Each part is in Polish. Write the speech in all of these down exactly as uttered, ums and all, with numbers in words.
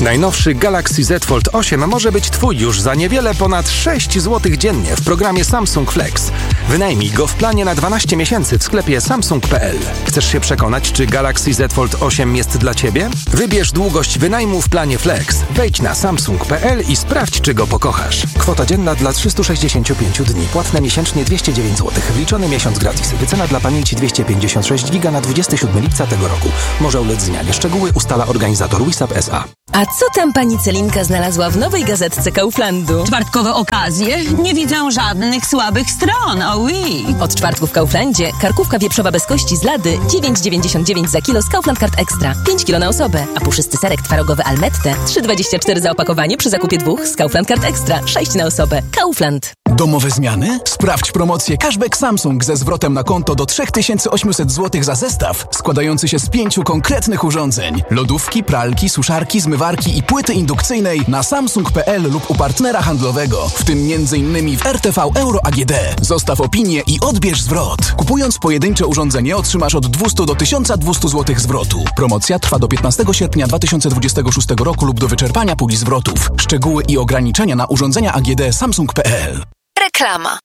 Najnowszy Galaxy Z Fold osiem może być Twój już za niewiele ponad sześć złotych dziennie w programie Samsung Flex. Wynajmij go w planie na dwanaście miesięcy w sklepie samsung kropka p l. Chcesz się przekonać, czy Galaxy Z Fold osiem jest dla Ciebie? Wybierz długość wynajmu w planie Flex. Wejdź na samsung kropka p l i sprawdź, czy go pokochasz. Kwota dzienna dla trzystu sześćdziesięciu pięciu dni. Płatne miesięcznie dwieście dziewięć złotych. Wliczony miesiąc gratis. Wycena dla pamięci dwieście pięćdziesiąt sześć giga na dwudziestego siódmego lipca tego roku. Może ulec zmianie. Szczegóły ustala organizator Wisap S A. A co tam pani Celinka znalazła w nowej gazetce Kauflandu? Czwartkowe okazje? Nie widzę żadnych słabych stron, oh oui. Od czwartku w Kauflandzie karkówka wieprzowa bez kości z Lady dziewięć dziewięćdziesiąt dziewięć za kilo z Kaufland Card Extra. pięć kilo na osobę. A puszysty serek twarogowy Almette trzy dwadzieścia cztery za opakowanie przy zakupie dwóch z Kaufland Card Extra. sześć na osobę. Kaufland. Domowe zmiany? Sprawdź promocję Cashback Samsung ze zwrotem na konto do trzy tysiące osiemset złotych za zestaw składający się z pięciu konkretnych urządzeń. Lodówki, pralki, suszarki, zmywarki i płyty indukcyjnej na samsung kropka p l lub u partnera handlowego, w tym m.in. w R T V Euro A G D. Zostaw opinię i odbierz zwrot. Kupując pojedyncze urządzenie otrzymasz od dwieście do tysiąc dwieście złotych zwrotu. Promocja trwa do piętnastego sierpnia dwa tysiące dwudziestego szóstego roku lub do wyczerpania puli zwrotów. Szczegóły i ograniczenia na urządzenia A G D samsung kropka p l. Reklama.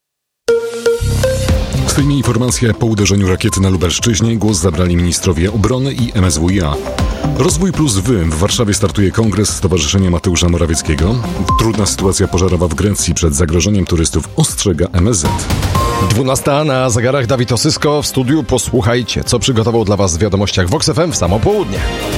Z tymi informacje po uderzeniu rakiety na Lubelszczyźnie głos zabrali ministrowie obrony i M S W i A. Rozwój plus Wy. W Warszawie startuje kongres Stowarzyszenia Mateusza Morawieckiego. Trudna sytuacja pożarowa w Grecji przed zagrożeniem turystów ostrzega M S Z. dwunasta na zegarach. Dawid Osysko w studiu. Posłuchajcie, co przygotował dla Was w wiadomościach Vox F M w samo południe.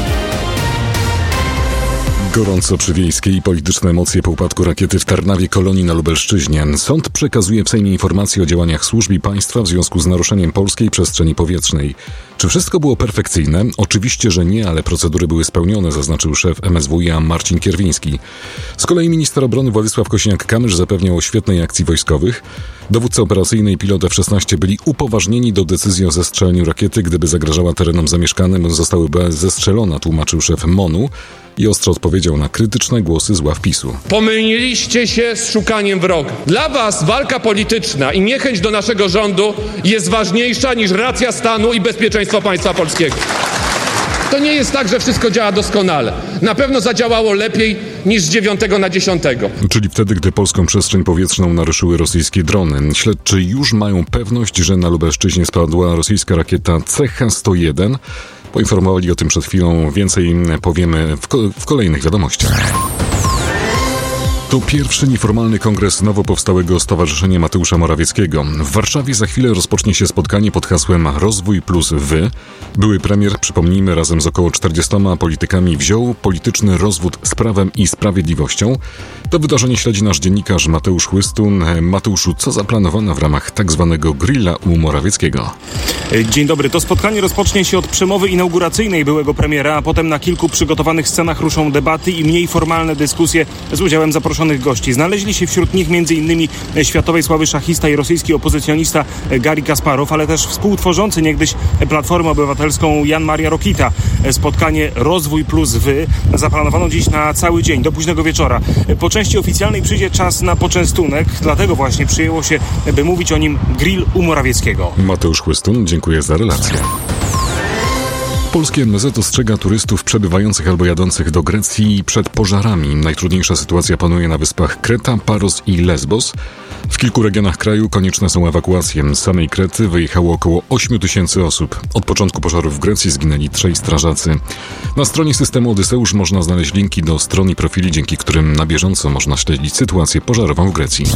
Gorąco przy Wiejskiej. Polityczne emocje po upadku rakiety w Tarnawie Kolonii na Lubelszczyźnie. Sąd przekazuje w Sejmie informacje o działaniach służb i państwa w związku z naruszeniem polskiej przestrzeni powietrznej. Czy wszystko było perfekcyjne? Oczywiście, że nie, ale procedury były spełnione, zaznaczył szef M S W i A Marcin Kierwiński. Z kolei minister obrony Władysław Kosiniak-Kamysz zapewniał o świetnej akcji wojskowych. Dowódca operacyjny i pilot F szesnaście byli upoważnieni do decyzji o zestrzeleniu rakiety, gdyby zagrażała terenom zamieszkanym, zostałyby zestrzelona, tłumaczył szef MONU i ostro odpowiedział na krytyczne głosy z ław PiSu. Pomyliliście się z szukaniem wroga. Dla was walka polityczna i niechęć do naszego rządu jest ważniejsza niż racja stanu i bezpieczeństwo państwa polskiego. To nie jest tak, że wszystko działa doskonale. Na pewno zadziałało lepiej niż z dziewiątego na dziesiątego. Czyli wtedy, gdy polską przestrzeń powietrzną naruszyły rosyjskie drony. Śledczy już mają pewność, że na Lubelszczyźnie spadła rosyjska rakieta C H sto jeden. Poinformowali o tym przed chwilą. Więcej powiemy w, ko- w kolejnych wiadomościach. To pierwszy nieformalny kongres nowo powstałego Stowarzyszenia Mateusza Morawieckiego. W Warszawie za chwilę rozpocznie się spotkanie pod hasłem Rozwój plus Wy. Były premier, przypomnijmy, razem z około czterdziestoma politykami wziął polityczny rozwód z Prawem i Sprawiedliwością. To wydarzenie śledzi nasz dziennikarz Mateusz Chłystun. Mateuszu, co zaplanowane w ramach tak zwanego grilla u Morawieckiego? Dzień dobry. To spotkanie rozpocznie się od przemowy inauguracyjnej byłego premiera, a potem na kilku przygotowanych scenach ruszą debaty i mniej formalne dyskusje z udziałem zaproszonych gości. Znaleźli się wśród nich m.in. światowej sławy szachista i rosyjski opozycjonista Garry Kasparow, ale też współtworzący niegdyś Platformę Obywatelską Jan Maria Rokita. Spotkanie Rozwój plus Wy zaplanowano dziś na cały dzień, do późnego wieczora. Po części oficjalnej przyjdzie czas na poczęstunek, dlatego właśnie przyjęło się, by mówić o nim grill u Morawieckiego. Mateusz Chłystun, dziękuję za relację. Polskie M S Z ostrzega turystów przebywających albo jadących do Grecji przed pożarami. Najtrudniejsza sytuacja panuje na wyspach Kreta, Paros i Lesbos. W kilku regionach kraju konieczne są ewakuacje. Z samej Krety wyjechało około osiem tysięcy osób. Od początku pożarów w Grecji zginęli trzej strażacy. Na stronie systemu Odyseusz można znaleźć linki do stron i profili, dzięki którym na bieżąco można śledzić sytuację pożarową w Grecji.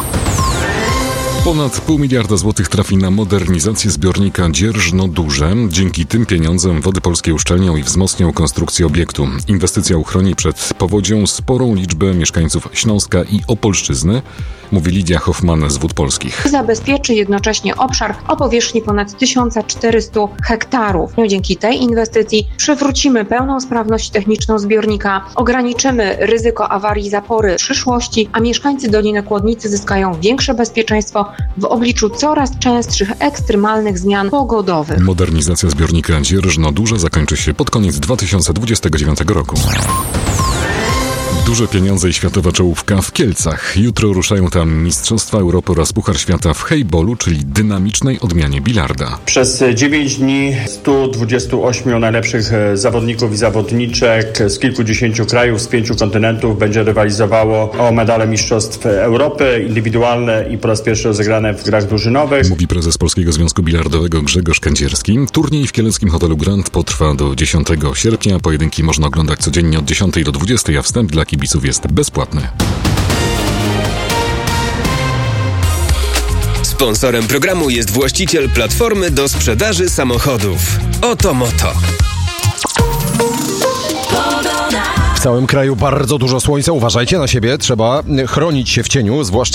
Ponad pół miliarda złotych trafi na modernizację zbiornika Dzierżno-Duże. Dzięki tym pieniądzom Wody Polskie uszczelnią i wzmocnią konstrukcję obiektu. Inwestycja uchroni przed powodzią sporą liczbę mieszkańców Śląska i Opolszczyzny, mówi Lidia Hoffman z Wód Polskich. Zabezpieczy jednocześnie obszar o powierzchni ponad tysiąc czterysta hektarów. Dzięki tej inwestycji przywrócimy pełną sprawność techniczną zbiornika, ograniczymy ryzyko awarii zapory w przyszłości, a mieszkańcy Doliny Kłodnicy zyskają większe bezpieczeństwo w obliczu coraz częstszych ekstremalnych zmian pogodowych. Modernizacja zbiornika Dzierżno-Duże zakończy się pod koniec dwa tysiące dwudziestego dziewiątego roku. Duże pieniądze i światowa czołówka w Kielcach. Jutro ruszają tam Mistrzostwa Europy oraz Puchar Świata w hejbolu, czyli dynamicznej odmianie bilarda. Przez dziewięć dni stu dwudziestu ośmiu najlepszych zawodników i zawodniczek z kilkudziesięciu krajów, z pięciu kontynentów będzie rywalizowało o medale Mistrzostw Europy, indywidualne i po raz pierwszy rozegrane w grach drużynowych. Mówi prezes Polskiego Związku Bilardowego Grzegorz Kędzierski. Turniej w kieleckim hotelu Grand potrwa do dziesiątego sierpnia. Pojedynki można oglądać codziennie od dziesiątej do dwudziestej, a wstęp dla kibiców jest bezpłatny. Sponsorem programu jest właściciel platformy do sprzedaży samochodów Oto Moto. W całym kraju bardzo dużo słońca. Uważajcie na siebie. Trzeba chronić się w cieniu, zwłaszcza